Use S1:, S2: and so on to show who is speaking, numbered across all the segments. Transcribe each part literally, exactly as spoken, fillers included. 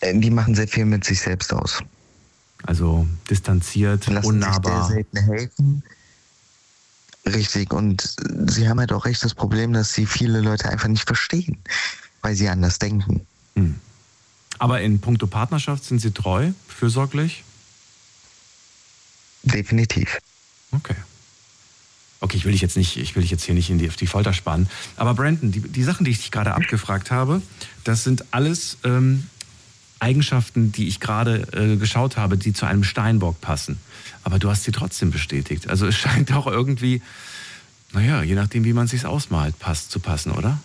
S1: Die machen sehr viel mit sich selbst aus.
S2: Also distanziert,
S1: lassen
S2: unnahbar.
S1: Sich sehr selten helfen. Richtig, und sie haben halt auch echt das Problem, dass sie viele Leute einfach nicht verstehen, weil sie anders denken.
S2: Hm. Aber in puncto Partnerschaft sind sie treu, fürsorglich?
S1: Definitiv.
S2: Okay. Okay, ich will dich jetzt nicht, ich will dich jetzt hier nicht in die, auf die Folter spannen. Aber Brandon, die, die Sachen, die ich dich gerade abgefragt habe, das sind alles ähm, Eigenschaften, die ich gerade äh, geschaut habe, die zu einem Steinbock passen. Aber du hast sie trotzdem bestätigt. Also es scheint auch irgendwie, naja, je nachdem, wie man es sich ausmalt, passt zu passen, oder?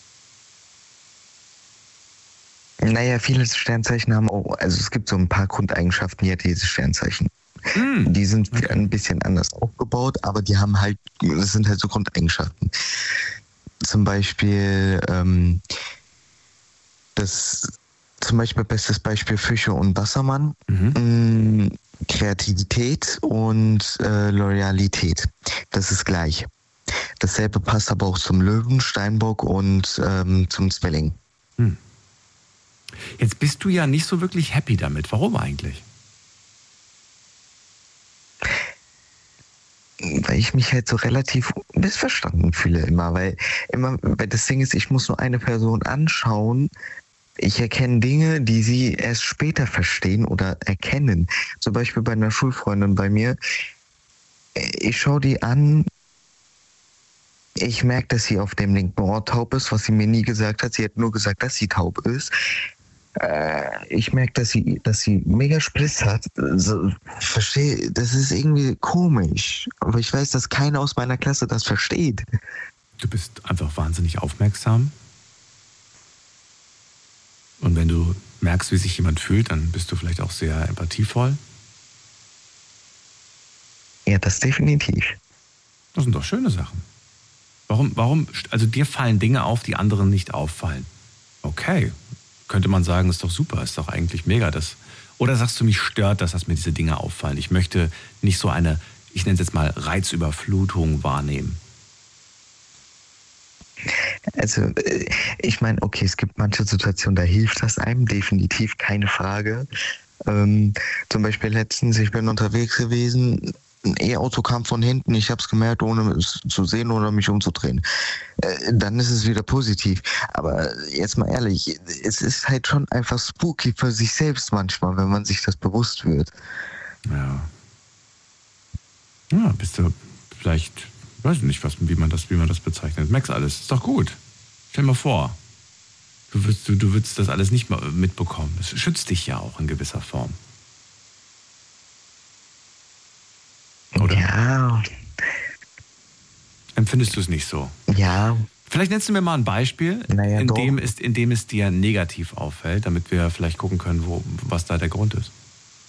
S1: Naja, viele Sternzeichen haben auch, also es gibt so ein paar Grundeigenschaften, die hat jedes Sternzeichen. Mm, die sind okay. ein bisschen anders aufgebaut, aber die haben halt, das sind halt so Grundeigenschaften. Zum Beispiel, ähm, das, zum Beispiel bestes Beispiel Fische und Wassermann, mhm. mh, Kreativität und äh, Loyalität. Das ist gleich. Dasselbe passt aber auch zum Löwen, Steinbock und ähm, zum Zwilling. Hm.
S2: Jetzt bist du ja nicht so wirklich happy damit. Warum eigentlich?
S1: Weil ich mich halt so relativ missverstanden fühle immer, weil immer, weil das Ding ist, ich muss nur eine Person anschauen, ich erkenne Dinge, die sie erst später verstehen oder erkennen. Zum Beispiel bei einer Schulfreundin bei mir, ich schaue die an, ich merke, dass sie auf dem linken Ohr taub ist, was sie mir nie gesagt hat, sie hat nur gesagt, dass sie taub ist. Ich merke, dass sie, dass sie mega Spliss hat. Also, verstehe, das ist irgendwie komisch. Aber ich weiß, dass keiner aus meiner Klasse das versteht.
S2: Du bist einfach wahnsinnig aufmerksam. Und wenn du merkst, wie sich jemand fühlt, dann bist du vielleicht auch sehr empathievoll.
S1: Ja, das definitiv.
S2: Das sind doch schöne Sachen. Warum, warum, also dir fallen Dinge auf, die anderen nicht auffallen. Okay. Könnte man sagen, ist doch super, ist doch eigentlich mega. Das. Oder sagst du, mich stört das, dass mir diese Dinge auffallen? Ich möchte nicht so eine, ich nenne es jetzt mal Reizüberflutung wahrnehmen.
S1: Also ich meine, okay, es gibt manche Situationen, da hilft das einem, definitiv, keine Frage. Ähm, zum Beispiel letztens, ich bin unterwegs gewesen, ein E-Auto kam von hinten, ich habe es gemerkt, ohne es zu sehen oder mich umzudrehen. Äh, dann ist es wieder positiv. Aber jetzt mal ehrlich, es ist halt schon einfach spooky für sich selbst manchmal, wenn man sich das bewusst wird.
S2: Ja. Ja, bist du vielleicht, weiß ich nicht, was, wie man das, wie man das bezeichnet. Merkst alles, ist doch gut. Stell dir mal vor, du würdest, du, du würdest das alles nicht mitbekommen. Es schützt dich ja auch in gewisser Form. Oder?
S1: Ja.
S2: Empfindest du es nicht so?
S1: Ja.
S2: Vielleicht nennst du mir mal ein Beispiel,
S1: naja,
S2: in, dem es, in dem es dir negativ auffällt, damit wir vielleicht gucken können, wo, was da der Grund ist.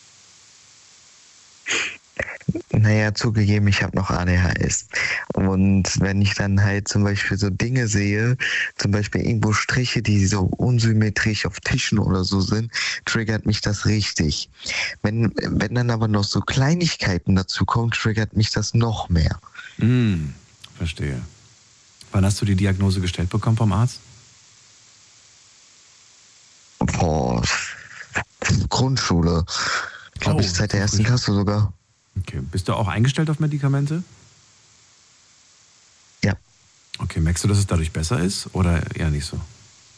S1: Naja, zugegeben, ich habe noch A D H S. Und wenn ich dann halt zum Beispiel so Dinge sehe, zum Beispiel irgendwo Striche, die so unsymmetrisch auf Tischen oder so sind, triggert mich das richtig. Wenn, wenn dann aber noch so Kleinigkeiten dazu kommen, triggert mich das noch mehr.
S2: Mm, verstehe. Wann hast du die Diagnose gestellt bekommen vom Arzt?
S1: Boah, Grundschule. Glaube
S2: oh,
S1: ich, seit der ersten Klasse sogar.
S2: Okay. Bist du auch eingestellt auf Medikamente?
S1: Ja.
S2: Okay, merkst du, dass es dadurch besser ist oder eher nicht so?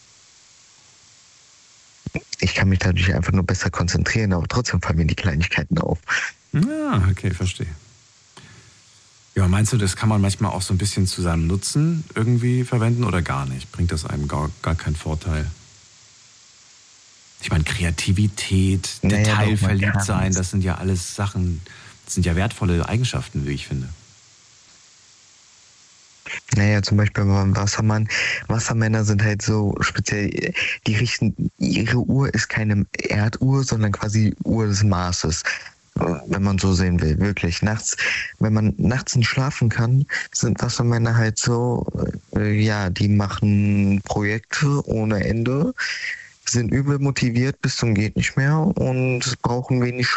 S1: Ich kann mich dadurch einfach nur besser konzentrieren, aber trotzdem fallen mir die Kleinigkeiten auf.
S2: Ja, okay, verstehe. Ja, meinst du, das kann man manchmal auch so ein bisschen zu seinem Nutzen irgendwie verwenden oder gar nicht? Bringt das einem gar, gar keinen Vorteil? Ich meine, Kreativität, naja, detailverliebt sein, das sind ja alles Sachen, das sind ja wertvolle Eigenschaften, wie ich finde.
S1: Naja, zum Beispiel beim Wassermann. Wassermänner sind halt so speziell, die richten, ihre Uhr ist keine Erduhr, sondern quasi Uhr des Marses. Wenn man so sehen will, wirklich. Nachts, wenn man nachts nicht schlafen kann, sind Wassermänner halt so, äh, ja, die machen Projekte ohne Ende, sind übel motiviert bis zum geht nicht mehr und brauchen wenig